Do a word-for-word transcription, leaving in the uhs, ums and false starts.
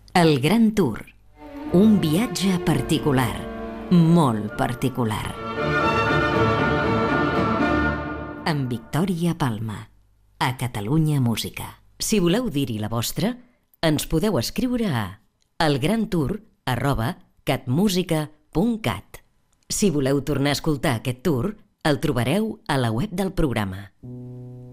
El Gran Tour. Un viatge particular, molt particular. Amb Victòria Palma, a Catalunya Música. Si voleu dir-hi la vostra, ens podeu escriure a elgrantour arroba catmusica punt cat. Si voleu tornar a escoltar aquest tour, el trobareu a la web del programa.